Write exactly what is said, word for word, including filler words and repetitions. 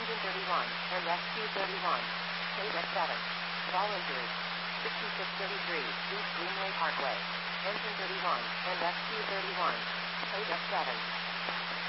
Engine thirty-one, and S Q thirty-one. Code F seven. All injuries. sixty-six thirty-three, East Greenway Parkway. Engine thirty-one, and S Q thirty-one. Code F seven.